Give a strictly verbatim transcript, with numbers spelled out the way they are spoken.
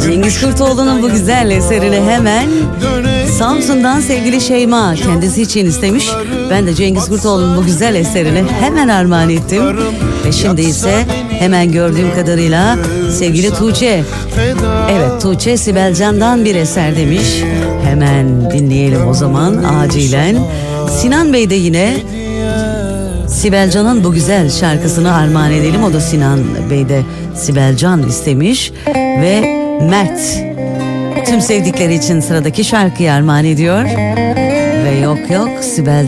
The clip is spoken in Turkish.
Cengiz Kurtoğlu'nun bu güzel eserini hemen Samsun'dan sevgili Şeyma kendisi için istemiş. Ben de Cengiz Kurtoğlu'nun bu güzel eserini hemen armağan ettim. Ve şimdi ise hemen gördüğüm kadarıyla sevgili Tuğçe. Evet, Tuğçe Sibel Can'dan bir eser demiş. Hemen dinleyelim o zaman acilen. Sinan Bey de yine Sibel Can'ın bu güzel şarkısını armağan edelim. O da Sinan Bey de Sibel Can istemiş. Ve Mert tüm sevdikleri için sıradaki şarkıyı armağan ediyor. Ve yok yok Sibel